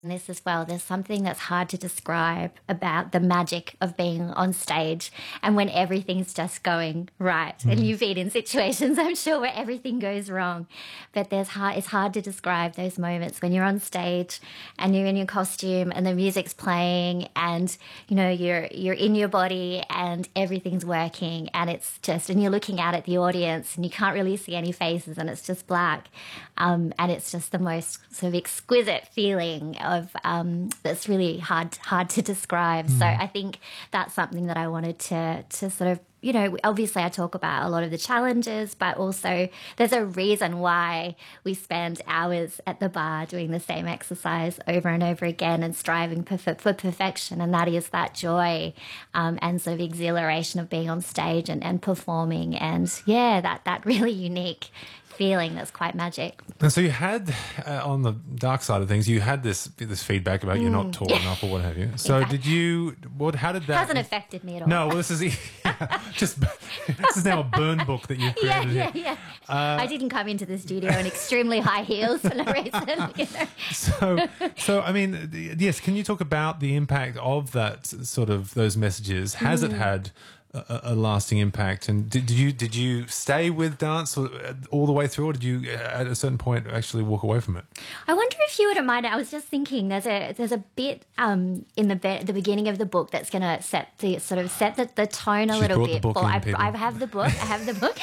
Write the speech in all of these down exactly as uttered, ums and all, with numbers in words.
this as well. There's something that's hard to describe about the magic of being on stage and when everything's just going right. Mm. And you've been in situations, I'm sure, where everything goes wrong. But there's hard, it's hard to describe those moments when you're on stage and you're in your costume and the music's playing and, you know, you're you're in your body and everything's working and it's just, and you're looking out at the audience and you can't really see any faces and it's just black. Um, and it's just the most sort of exquisite feeling of um, that's really hard hard to describe. Mm. So I think that's something that I wanted to to sort of, you know, obviously I talk about a lot of the challenges, but also there's a reason why we spend hours at the bar doing the same exercise over and over again and striving for, for, for perfection, and that is that joy um, and sort of exhilaration of being on stage and, and performing, and yeah, that, that really unique feeling that's quite magic. And so you had, uh, on the dark side of things, you had this this feedback about mm. you're not tall yeah. enough or what have you. So exactly. did you, what, how did that... Hasn't affected me at all. No, well, this is, yeah, just, this is now a burn book that you've created. Yeah, yeah, yeah. Uh, I didn't come into the studio in extremely high heels for no reason. You know? So, so, I mean, yes, can you talk about the impact of that sort of, those messages? Has mm. it had A, a lasting impact? And did, did you did you stay with dance or, all the way through, or did you at a certain point actually walk away from it? I wonder if you wouldn't mind. I was just thinking there's a there's a bit um, in the be- the beginning of the book that's going to set the sort of set the, the tone a She's little brought bit. The book well, in, I, I have the book. I have the book.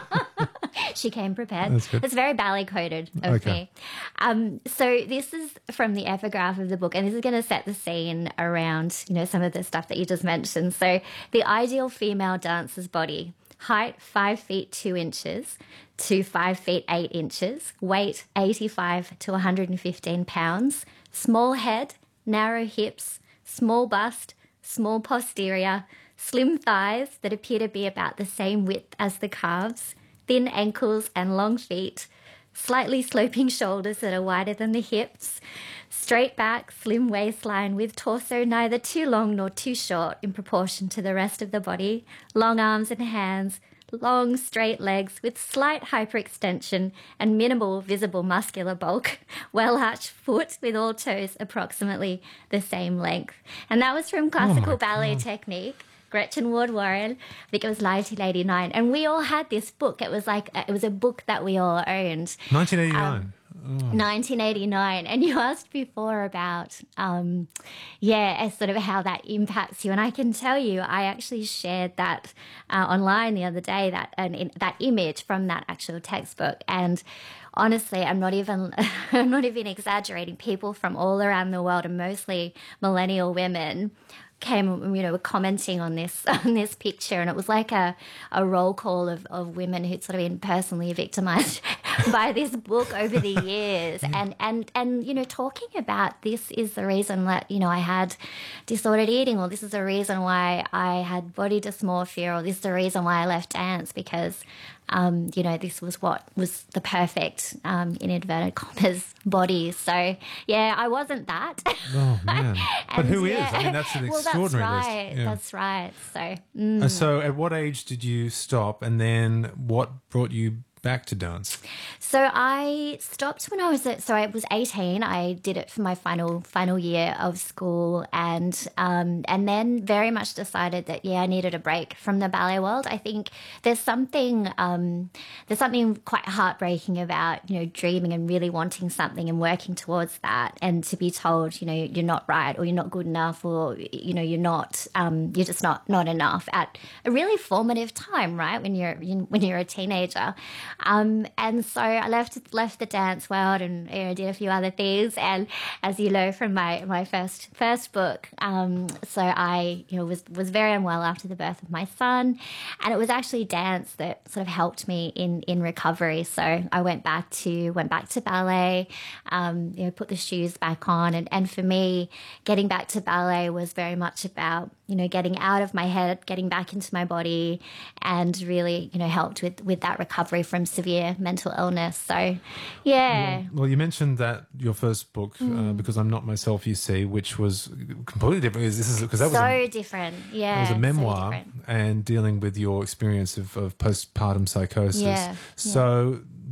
She came prepared. That's good. It's very ballet coded of okay. me. Um, so this is from the epigraph of the book, and this is going to set the scene around, you know, some of the stuff that you just mentioned. So the ideal female dancer's body: height five feet two inches to five feet eight inches, weight eighty-five to one hundred fifteen pounds, small head, narrow hips, small bust, small posterior, slim thighs that appear to be about the same width as the calves, thin ankles and long feet, slightly sloping shoulders that are wider than the hips, straight back, slim waistline with torso neither too long nor too short in proportion to the rest of the body, long arms and hands, long straight legs with slight hyperextension and minimal visible muscular bulk, well-arched foot with all toes approximately the same length. And that was from Classical oh Ballet God. Technique. Gretchen Ward Warren, I think it was nineteen eighty-nine, and we all had this book. It was like it was a book that we all owned. nineteen eighty-nine. Um, oh. nineteen eighty-nine, and you asked before about, um, yeah, sort of how that impacts you, and I can tell you, I actually shared that uh, online the other day, that and in, that image from that actual textbook, and honestly, I'm not even I'm not even exaggerating. People from all around the world, and mostly millennial women, came, you know, were commenting on this on this picture, and it was like a, a roll call of, of women who'd sort of been personally victimized by this book over the years, and, and and you know, talking about this is the reason that, you know, I had disordered eating, or this is the reason why I had body dysmorphia, or this is the reason why I left dance, because Um, you know, this was what was the perfect, um, in inverted commas, body. So, yeah, I wasn't that. Oh, man. But who yeah. is? I mean, that's an well, extraordinary that's list. right. Yeah. That's right. So, mm. And so at what age did you stop, and then what brought you back to dance? So I stopped when I was at, so I was eighteen. I did it for my final final year of school, and um, and then very much decided that, yeah, I needed a break from the ballet world. I think there's something um, there's something quite heartbreaking about, you know, dreaming and really wanting something and working towards that, and to be told, you know, you're not right, or you're not good enough, or, you know, you're not um, you're just not not enough at a really formative time, right, when you're when you're a teenager. Um, and so I left left the dance world, and, you know, did a few other things. And as you know from my, my first first book, um, so I, you know, was was very unwell after the birth of my son, and it was actually dance that sort of helped me in, in recovery. So I went back to went back to ballet, um, you know, put the shoes back on, and, and for me, getting back to ballet was very much about, you know, getting out of my head, getting back into my body, and really, you know, helped with, with that recovery from severe mental illness. So, yeah. Well, well you mentioned that your first book, mm. uh, Because I'm Not Myself, You See, which was completely different. This is because that so was a, different. Yeah, it was a memoir, so and dealing with your experience of, of postpartum psychosis. Yeah, so. Yeah.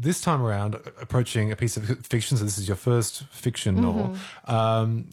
this time around, approaching a piece of fiction, so this is your first fiction novel, um,